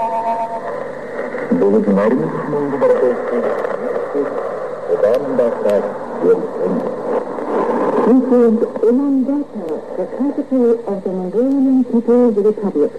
This is Ulaanbaatar, the capital of the Mongolian People's Republic.